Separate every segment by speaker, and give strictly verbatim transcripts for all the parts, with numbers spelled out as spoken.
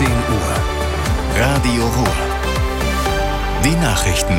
Speaker 1: achtzehn Uhr. Radio Ruhr. Die Nachrichten.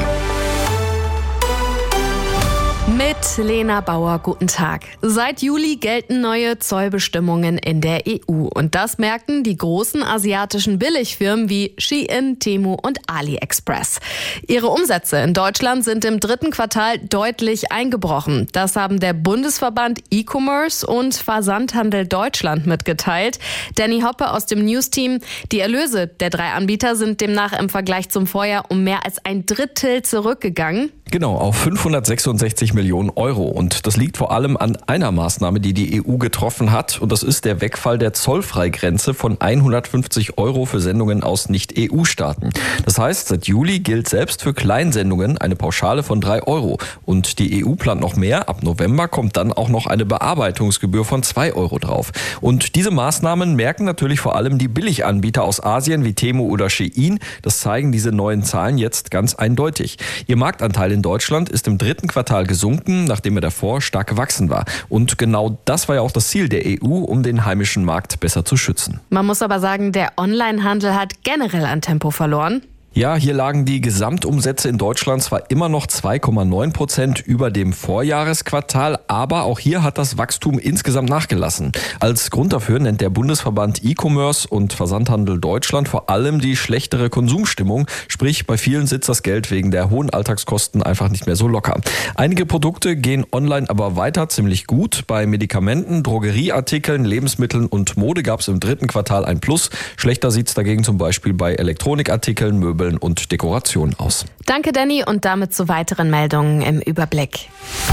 Speaker 2: Mit Lena Bauer, guten Tag. Seit Juli gelten neue Zollbestimmungen in der E U. Und das merken die großen asiatischen Billigfirmen wie Shein, Temu und AliExpress. Ihre Umsätze in Deutschland sind im dritten Quartal deutlich eingebrochen. Das haben der Bundesverband E-Commerce und Versandhandel Deutschland mitgeteilt. Danny Hoppe aus dem News-Team. Die Erlöse der drei Anbieter sind demnach im Vergleich zum Vorjahr um mehr als ein Drittel zurückgegangen.
Speaker 3: Genau, auf fünfhundertsechsundsechzig Millionen Euro. Und das liegt vor allem an einer Maßnahme, die die E U getroffen hat. Und das ist der Wegfall der Zollfreigrenze von hundertfünfzig Euro für Sendungen aus Nicht-E U-Staaten. Das heißt, seit Juli gilt selbst für Kleinsendungen eine Pauschale von drei Euro. Und die E U plant noch mehr. Ab November kommt dann auch noch eine Bearbeitungsgebühr von zwei Euro drauf. Und diese Maßnahmen merken natürlich vor allem die Billiganbieter aus Asien wie Temu oder Shein. Das zeigen diese neuen Zahlen jetzt ganz eindeutig. Ihr Marktanteil in Deutschland ist im dritten Quartal gesunken, nachdem er davor stark gewachsen war. Und genau das war ja auch das Ziel der E U, um den heimischen Markt besser zu schützen.
Speaker 2: Man muss aber sagen, der Onlinehandel hat generell an Tempo verloren.
Speaker 3: Ja, hier lagen die Gesamtumsätze in Deutschland zwar immer noch zwei Komma neun Prozent über dem Vorjahresquartal, aber auch hier hat das Wachstum insgesamt nachgelassen. Als Grund dafür nennt der Bundesverband E-Commerce und Versandhandel Deutschland vor allem die schlechtere Konsumstimmung, sprich bei vielen sitzt das Geld wegen der hohen Alltagskosten einfach nicht mehr so locker. Einige Produkte gehen online aber weiter ziemlich gut. Bei Medikamenten, Drogerieartikeln, Lebensmitteln und Mode gab es im dritten Quartal ein Plus. Schlechter sieht es dagegen zum Beispiel bei Elektronikartikeln, Möbeln und Dekoration aus.
Speaker 2: Danke, Danny, und damit zu weiteren Meldungen im Überblick.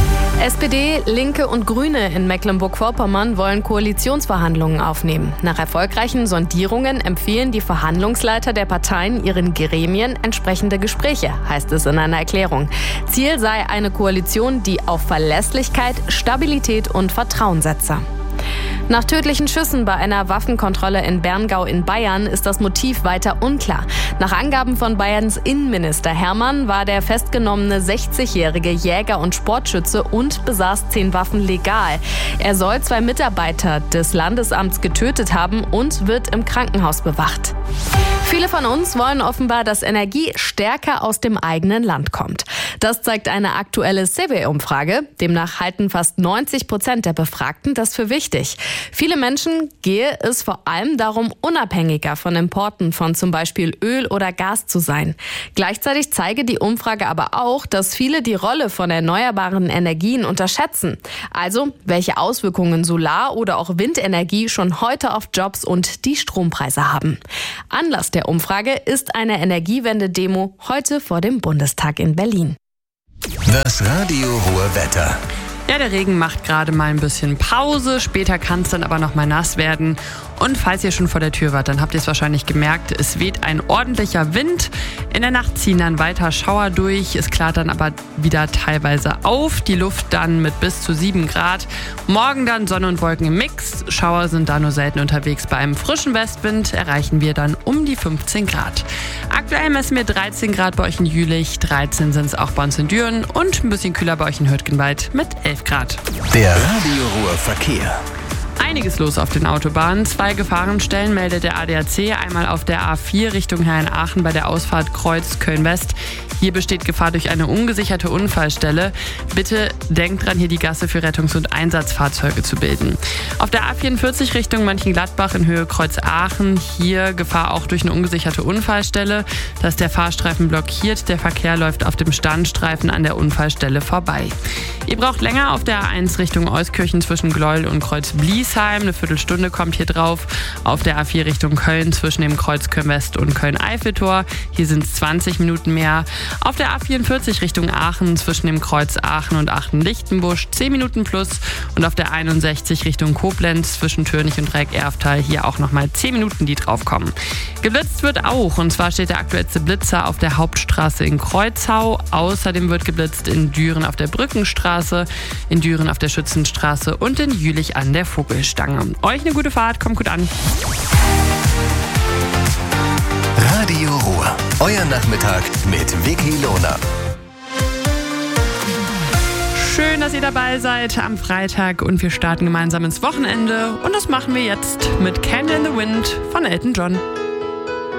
Speaker 2: S P D, Linke und Grüne in Mecklenburg-Vorpommern wollen Koalitionsverhandlungen aufnehmen. Nach erfolgreichen Sondierungen empfehlen die Verhandlungsleiter der Parteien ihren Gremien entsprechende Gespräche, heißt es in einer Erklärung. Ziel sei eine Koalition, die auf Verlässlichkeit, Stabilität und Vertrauen setze. Nach tödlichen Schüssen bei einer Waffenkontrolle in Berngau in Bayern ist das Motiv weiter unklar. Nach Angaben von Bayerns Innenminister Hermann war der festgenommene sechzigjährige Jäger und Sportschütze und besaß zehn Waffen legal. Er soll zwei Mitarbeiter des Landesamts getötet haben und wird im Krankenhaus bewacht. Viele von uns wollen offenbar, dass Energie stärker aus dem eigenen Land kommt. Das zeigt eine aktuelle C W E-Umfrage. Demnach halten fast neunzig Prozent der Befragten das für wichtig. Viele Menschen gehe es vor allem darum, unabhängiger von Importen von zum Beispiel Öl oder Gas zu sein. Gleichzeitig zeige die Umfrage aber auch, dass viele die Rolle von erneuerbaren Energien unterschätzen. Also, welche Auswirkungen Solar- oder auch Windenergie schon heute auf Jobs und die Strompreise haben. Anlass der Umfrage ist eine Energiewende-Demo heute vor dem Bundestag in Berlin.
Speaker 1: Das Radio Ruhr Wetter.
Speaker 4: Ja, der Regen macht gerade mal ein bisschen Pause, später kann es dann aber noch mal nass werden. Und falls ihr schon vor der Tür wart, dann habt ihr es wahrscheinlich gemerkt, es weht ein ordentlicher Wind. In der Nacht ziehen dann weiter Schauer durch, es klart dann aber wieder teilweise auf. Die Luft dann mit bis zu sieben Grad. Morgen dann Sonne und Wolken im Mix. Schauer sind da nur selten unterwegs. Bei einem frischen Westwind erreichen wir dann um die fünfzehn Grad. Aktuell messen wir dreizehn Grad bei euch in Jülich, dreizehn sind es auch bei uns in Düren und ein bisschen kühler bei euch in Hürtgenwald mit elf Grad.
Speaker 1: Der Radio Ruhr Verkehr.
Speaker 4: Einiges los auf den Autobahnen. Zwei Gefahrenstellen meldet der A D A C. Einmal auf der A vier Richtung Herrenaachen bei der Ausfahrt Kreuz Köln-West. Hier besteht Gefahr durch eine ungesicherte Unfallstelle. Bitte denkt dran, hier die Gasse für Rettungs- und Einsatzfahrzeuge zu bilden. Auf der A vierundvierzig Richtung Mönchengladbach in Höhe Kreuz Aachen. Hier Gefahr auch durch eine ungesicherte Unfallstelle. Da ist der Fahrstreifen blockiert. Der Verkehr läuft auf dem Standstreifen an der Unfallstelle vorbei. Ihr braucht länger auf der A eins Richtung Euskirchen zwischen Gleuel und Kreuz Bliesheim. Eine Viertelstunde kommt hier drauf. Auf der A vier Richtung Köln zwischen dem Kreuz Köln-West und Köln-Eiffeltor. Hier sind es zwanzig Minuten mehr. Auf der A vierundvierzig Richtung Aachen zwischen dem Kreuz Aachen und Aachen-Lichtenbusch zehn Minuten plus. Und auf der einundsechzig Richtung Koblenz zwischen Türnich und Dreieck-Erftal hier auch nochmal zehn Minuten, die draufkommen. Geblitzt wird auch. Und zwar steht der aktuellste Blitzer auf der Hauptstraße in Kreuzau. Außerdem wird geblitzt in Düren auf der Brückenstraße, in Düren auf der Schützenstraße und in Jülich an der Vogelstange. Euch eine gute Fahrt, kommt gut an.
Speaker 1: Radio Ruhr, euer Nachmittag mit Vicky Lohner.
Speaker 4: Schön, dass ihr dabei seid am Freitag und wir starten gemeinsam ins Wochenende. Und das machen wir jetzt mit Candle in the Wind von Elton John.